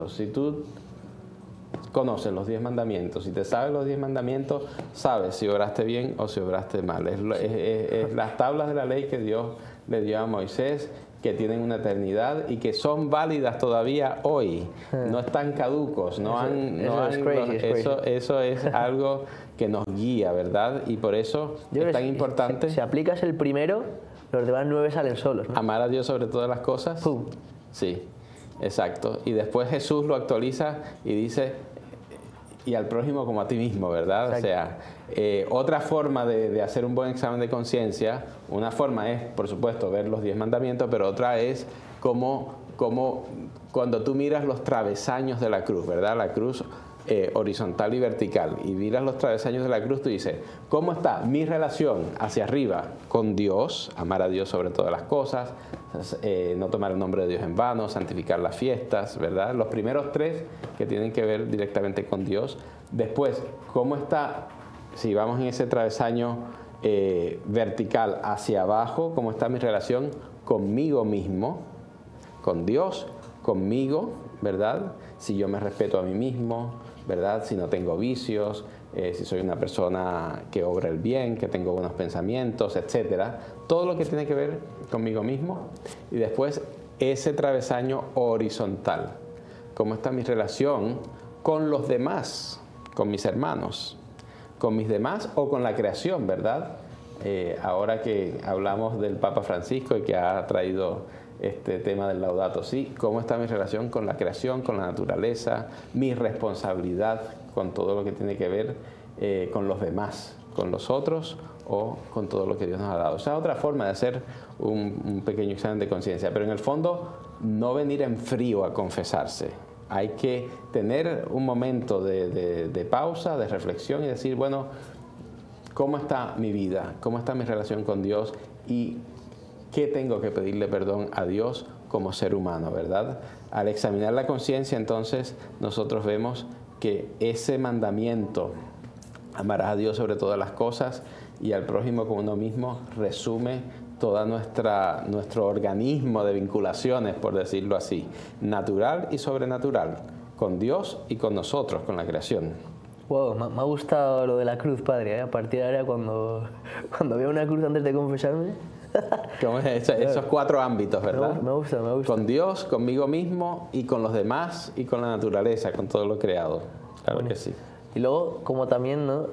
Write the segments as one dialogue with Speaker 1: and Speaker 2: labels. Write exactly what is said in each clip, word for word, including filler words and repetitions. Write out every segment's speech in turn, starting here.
Speaker 1: Si tú conoces los diez mandamientos, si te sabes los diez mandamientos, sabes si obraste bien o si obraste mal. Es, es, es, es las tablas de la ley que Dios le dio a Moisés, que tienen una eternidad y que son válidas todavía hoy. No están caducos, no han, no han, eso, eso es algo que nos guía, ¿verdad? Y por eso
Speaker 2: Yo
Speaker 1: es tan
Speaker 2: si,
Speaker 1: importante.
Speaker 2: Si, si aplicas el primero, los demás nueve salen solos, ¿no?
Speaker 1: Amar a Dios sobre todas las cosas.
Speaker 2: ¡Pum!
Speaker 1: Sí, exacto. Y después Jesús lo actualiza y dice, y al prójimo como a ti mismo, ¿verdad? Exacto. O sea, eh, otra forma de, de hacer un buen examen de conciencia, una forma es, por supuesto, ver los diez mandamientos, pero otra es como, como cuando tú miras los travesaños de la cruz, ¿verdad? La cruz eh, horizontal y vertical, y miras los travesaños de la cruz, tú dices, ¿cómo está mi relación hacia arriba con Dios? Amar a Dios sobre todas las cosas, eh, no tomar el nombre de Dios en vano, santificar las fiestas, ¿verdad? Los primeros tres que tienen que ver directamente con Dios. Después, ¿cómo está, si vamos en ese travesaño eh, vertical hacia abajo, cómo está mi relación conmigo mismo, con Dios, conmigo, ¿verdad? Si yo me respeto a mí mismo, ¿verdad? Si no tengo vicios, eh, si soy una persona que obra el bien, que tengo buenos pensamientos, etcétera. Todo lo que tiene que ver conmigo mismo. Y después ese travesaño horizontal. ¿Cómo está mi relación con los demás, con mis hermanos, con mis demás o con la creación, ¿verdad? Eh, ahora que hablamos del Papa Francisco y que ha traído este tema del Laudato Si, ¿cómo está mi relación con la creación, con la naturaleza, mi responsabilidad con todo lo que tiene que ver eh, con los demás, con los otros o con todo lo que Dios nos ha dado? O sea, otra forma de hacer un, un pequeño examen de conciencia, pero en el fondo no venir en frío a confesarse. Hay que tener un momento de, de, de pausa, de reflexión y decir, bueno, ¿cómo está mi vida? ¿Cómo está mi relación con Dios? Y ¿qué tengo que pedirle perdón a Dios como ser humano, verdad? Al examinar la conciencia, entonces, nosotros vemos que ese mandamiento, amarás a Dios sobre todas las cosas y al prójimo como uno mismo, resume toda nuestra, nuestro organismo de vinculaciones, por decirlo así, natural y sobrenatural, con Dios y con nosotros, con la creación.
Speaker 2: Wow, me, me ha gustado lo de la cruz, padre, ¿eh? A partir de ahora, cuando, cuando veo una cruz antes de confesarme...
Speaker 1: Como es, esos cuatro ámbitos, ¿verdad?
Speaker 2: Me gusta, me gusta.
Speaker 1: Con Dios, conmigo mismo y con los demás y con la naturaleza, con todo lo creado. Claro bueno, que sí.
Speaker 2: Y luego, como también, ¿no?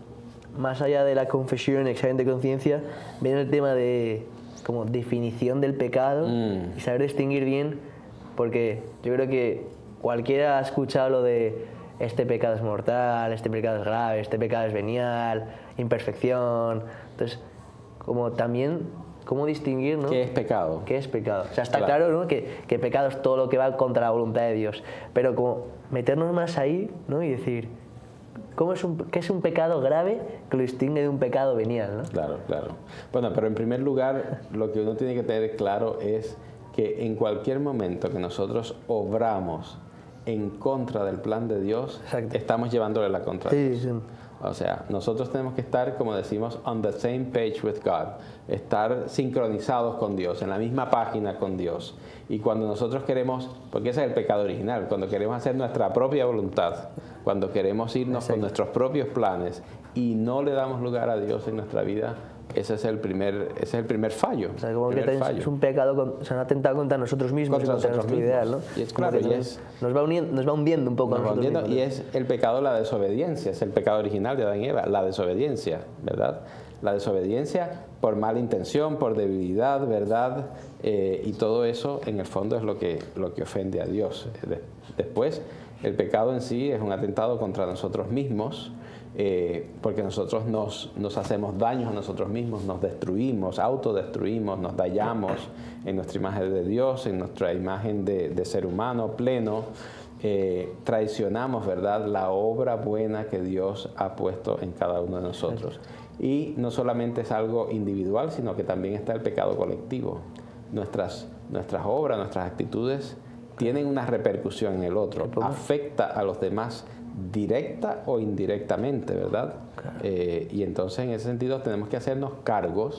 Speaker 2: Más allá de la confesión, examen de conciencia, viene el tema de como definición del pecado mm. y saber distinguir bien, porque yo creo que cualquiera ha escuchado lo de este pecado es mortal, este pecado es grave, este pecado es venial, imperfección. Entonces, como también... ¿Cómo distinguir, no?
Speaker 1: ¿Qué es pecado?
Speaker 2: ¿Qué es pecado? O sea, está claro, claro ¿no? que, que pecado es todo lo que va contra la voluntad de Dios. Pero como meternos más ahí, ¿no? Y decir, ¿cómo es un, ¿qué es un pecado grave que lo distingue de un pecado venial, ¿no?
Speaker 1: Claro, claro. Bueno, pero en primer lugar, lo que uno tiene que tener claro es que en cualquier momento que nosotros obramos en contra del plan de Dios, Exacto. estamos llevándole la contra a Dios. Sí, sí. O sea, nosotros tenemos que estar, como decimos, on the same page with God, estar sincronizados con Dios, en la misma página con Dios. Y cuando nosotros queremos, porque ese es el pecado original, cuando queremos hacer nuestra propia voluntad, cuando queremos irnos Exacto. con nuestros propios planes y no le damos lugar a Dios en nuestra vida, ese es el primer, ese es el primer fallo.
Speaker 2: O sea, como
Speaker 1: que
Speaker 2: es un pecado, con, o sea, un atentado contra nosotros mismos
Speaker 1: contra
Speaker 2: y contra
Speaker 1: nosotros
Speaker 2: nuestro
Speaker 1: mismos.
Speaker 2: ideal, ¿no?
Speaker 1: Y es claro, y es,
Speaker 2: nos, va uniendo, nos va hundiendo un poco
Speaker 1: nos
Speaker 2: a nosotros
Speaker 1: hundiendo,
Speaker 2: mismos.
Speaker 1: Y es el pecado de la desobediencia, es el pecado original de Adán y Eva, la desobediencia, ¿verdad? La desobediencia por mala intención, por debilidad, ¿verdad? Eh, y todo eso, en el fondo, es lo que, lo que ofende a Dios. Después, el pecado en sí es un atentado contra nosotros mismos, Eh, porque nosotros nos, nos hacemos daños a nosotros mismos, nos destruimos, autodestruimos, nos dañamos en nuestra imagen de Dios, en nuestra imagen de, de ser humano pleno, eh, traicionamos, ¿verdad?, la obra buena que Dios ha puesto en cada uno de nosotros. Y no solamente es algo individual, sino que también está el pecado colectivo. Nuestras, nuestras obras, nuestras actitudes tienen una repercusión en el otro, afecta a los demás directa o indirectamente, ¿verdad? Claro. Eh, y entonces en ese sentido tenemos que hacernos cargos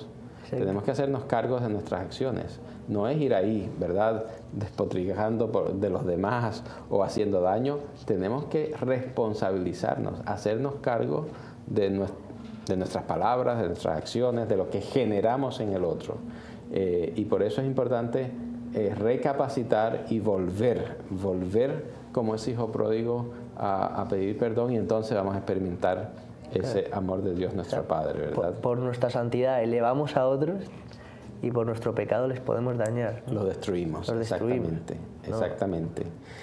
Speaker 2: Sí.
Speaker 1: Tenemos que hacernos cargos de nuestras acciones. No es ir ahí, ¿verdad?, despotricando por, de los demás o haciendo daño. Tenemos que responsabilizarnos, hacernos cargo de, nues- de nuestras palabras, de nuestras acciones, de lo que generamos en el otro. Eh, y por eso es importante eh, recapacitar y volver, volver como ese hijo pródigo a, a pedir perdón, y entonces vamos a experimentar ese
Speaker 2: Claro.
Speaker 1: amor de Dios nuestro Padre, ¿verdad?
Speaker 2: Por, por nuestra santidad elevamos a otros y por nuestro pecado les podemos dañar.
Speaker 1: Lo destruimos,
Speaker 2: Los destruimos.
Speaker 1: exactamente,
Speaker 2: No.
Speaker 1: exactamente.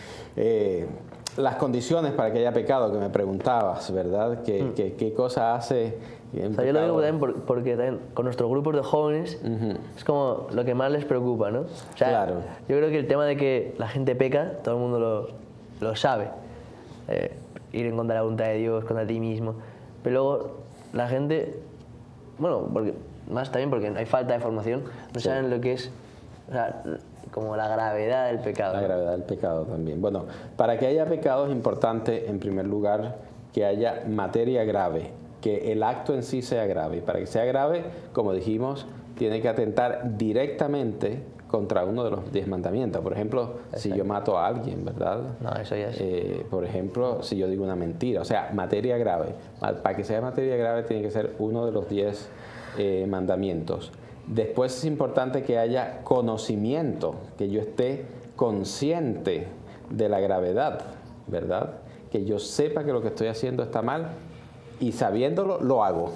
Speaker 1: Eh, las condiciones para que haya pecado, que me preguntabas, ¿verdad? ¿Qué,
Speaker 2: Mm.
Speaker 1: qué, qué cosa hace un
Speaker 2: O sea, yo lo digo
Speaker 1: pecado?
Speaker 2: también por- porque también con nuestros grupos de jóvenes
Speaker 1: Ujú.
Speaker 2: es como lo que más les preocupa, ¿no? O sea,
Speaker 1: Claro.
Speaker 2: yo creo que el tema de que la gente peca, todo el mundo lo, lo sabe. Eh, ir en contra de la voluntad de Dios, contra ti mismo. Pero luego la gente, bueno, porque, más también porque hay falta de formación, no
Speaker 1: Sí.
Speaker 2: saben lo que es, o sea, como la gravedad del pecado.
Speaker 1: La
Speaker 2: ¿no?
Speaker 1: gravedad del pecado también. Bueno, para que haya pecado es importante, en primer lugar, que haya materia grave, que el acto en sí sea grave. Y para que sea grave, como dijimos, tiene que atentar directamente contra uno de los diez mandamientos. Por ejemplo, si yo mato a alguien, ¿verdad?
Speaker 2: No, eso ya es.
Speaker 1: Eh, por ejemplo, si yo digo una mentira. O sea, materia grave. Ma- Para que sea materia grave tiene que ser uno de los diez eh, mandamientos. Después es importante que haya conocimiento, que yo esté consciente de la gravedad, ¿verdad? Que yo sepa que lo que estoy haciendo está mal y sabiéndolo, lo hago.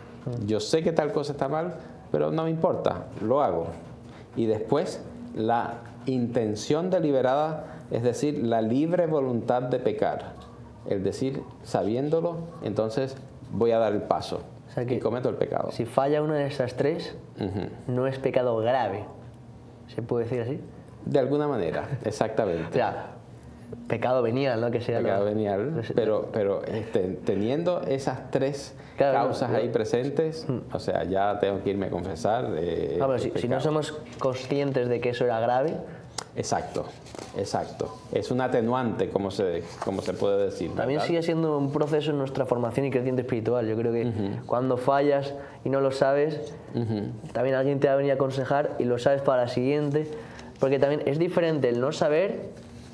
Speaker 1: Yo sé que tal cosa está mal, pero no me importa, lo hago. Y después, la intención deliberada, es decir, la libre voluntad de pecar. Es decir, sabiéndolo, entonces voy a dar el paso
Speaker 2: O sea que
Speaker 1: y cometo el pecado.
Speaker 2: Si falla una de esas tres,
Speaker 1: Ujú.
Speaker 2: no es pecado grave. ¿Se puede decir así?
Speaker 1: De alguna manera,
Speaker 2: O
Speaker 1: exactamente.
Speaker 2: sea, pecado venial, ¿no? Que sea
Speaker 1: Pecado
Speaker 2: lo-
Speaker 1: venial,
Speaker 2: lo-
Speaker 1: pero, pero este, teniendo esas tres
Speaker 2: Claro,
Speaker 1: causas
Speaker 2: no,
Speaker 1: ahí
Speaker 2: yo-
Speaker 1: presentes, o sea, ya tengo que irme a confesar. eh,
Speaker 2: Ah, pero
Speaker 1: el
Speaker 2: si, si no
Speaker 1: pecado.
Speaker 2: somos conscientes de que eso era grave,
Speaker 1: Exacto, exacto. Es un atenuante, como se, como se puede decir.
Speaker 2: también
Speaker 1: ¿verdad?
Speaker 2: sigue siendo un proceso en nuestra formación y crecimiento espiritual. Yo creo que cuando fallas y no lo sabes,
Speaker 1: Ujú.
Speaker 2: también alguien te va a venir a aconsejar y lo sabes para la siguiente. Porque también es diferente el no saber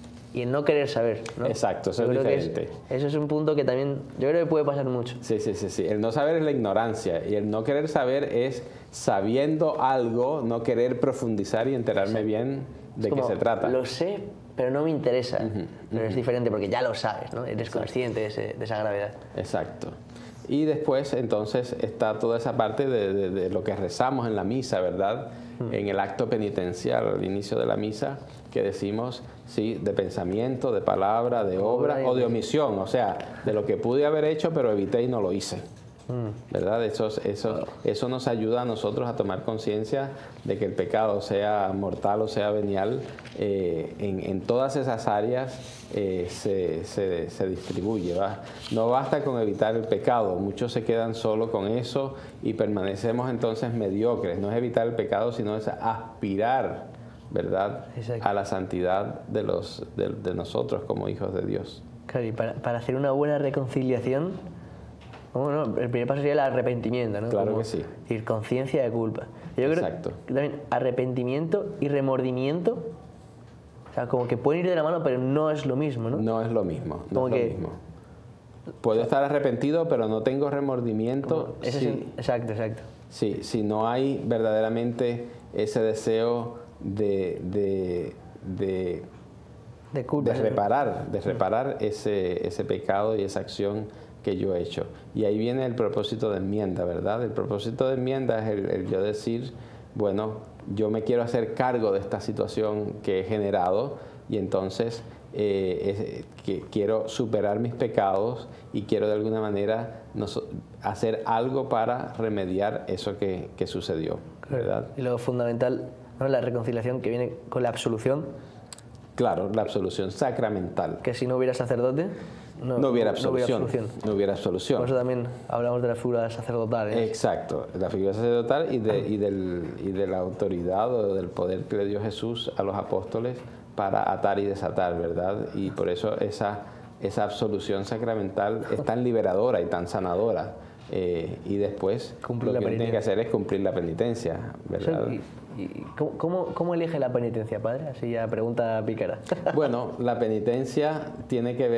Speaker 2: y el no querer saber, ¿no?
Speaker 1: Exacto, eso
Speaker 2: Yo
Speaker 1: es
Speaker 2: creo que
Speaker 1: diferente.
Speaker 2: eso es un punto que también yo creo que puede pasar mucho.
Speaker 1: Sí, sí, sí, sí. El no saber es la ignorancia y el no querer saber es, sabiendo algo, no querer profundizar y enterarme bien de
Speaker 2: Es
Speaker 1: qué
Speaker 2: como,
Speaker 1: se trata.
Speaker 2: Lo sé, pero no me interesa. Pero es diferente porque ya lo sabes, ¿no? Eres consciente de, ese- de esa gravedad.
Speaker 1: Exacto. Y después entonces está toda esa parte de, de- de lo que rezamos en la misa, ¿verdad? En el acto penitencial, al inicio de la misa, que decimos, sí, de pensamiento, de palabra, de obra
Speaker 2: Obra y
Speaker 1: o de
Speaker 2: omisión.
Speaker 1: omisión, o sea, de lo que pude haber hecho pero evité y no lo hice. ¿Verdad? Eso, eso, eso nos ayuda a nosotros a tomar conciencia de que el pecado, sea mortal o sea venial, eh, en, en todas esas áreas eh, se, se- se distribuye. ¿va? No basta con evitar el pecado, muchos se quedan solo con eso y permanecemos entonces mediocres. No es evitar el pecado, sino es aspirar, ¿verdad?,
Speaker 2: Exacto.
Speaker 1: a la santidad de, los, de, de nosotros como hijos de Dios.
Speaker 2: Claro, y para, para hacer una buena reconciliación, bueno, el primer paso sería el arrepentimiento, ¿no?
Speaker 1: Claro
Speaker 2: Como
Speaker 1: que sí.
Speaker 2: decir, conciencia de culpa. Yo creo
Speaker 1: Exacto.
Speaker 2: que también arrepentimiento y remordimiento, o sea, como que pueden ir de la mano, pero no es lo mismo, ¿no?
Speaker 1: No es lo mismo, no
Speaker 2: Como
Speaker 1: es lo
Speaker 2: que-
Speaker 1: mismo. Puedo estar arrepentido, pero no tengo remordimiento
Speaker 2: Ese
Speaker 1: si,
Speaker 2: es el- exacto, exacto.
Speaker 1: si, si no hay verdaderamente ese deseo de, de, de,
Speaker 2: De culpa.
Speaker 1: de reparar, de reparar ese, ese pecado y esa acción que yo he hecho. Y ahí viene el propósito de enmienda, ¿verdad? El propósito de enmienda es el, el yo decir, bueno, yo me quiero hacer cargo de esta situación que he generado y entonces eh, es- que quiero superar mis pecados y quiero de alguna manera nos- hacer algo para remediar eso que, que sucedió, ¿verdad?
Speaker 2: Y lo fundamental, ¿no? La reconciliación que viene con la absolución,
Speaker 1: Claro, la absolución sacramental.
Speaker 2: que si no hubiera sacerdote, no,
Speaker 1: No hubiera
Speaker 2: no hubiera
Speaker 1: absolución.
Speaker 2: absolución.
Speaker 1: No hubiera absolución.
Speaker 2: Por eso también hablamos de la figura sacerdotal. ¿eh?
Speaker 1: Exacto, la figura sacerdotal y de, y, del, y de la autoridad o del poder que le dio Jesús a los apóstoles para atar y desatar, ¿verdad? Y por eso esa, esa absolución sacramental es tan liberadora y tan sanadora, eh, y después
Speaker 2: Cumplir
Speaker 1: lo
Speaker 2: la
Speaker 1: que uno tiene que
Speaker 2: penitencia.
Speaker 1: hacer es cumplir la penitencia, ¿verdad?
Speaker 2: ¿Y, y cómo, cómo, cómo elige la penitencia, padre? Así ya pregunta pícara.
Speaker 1: Bueno, la penitencia tiene que ver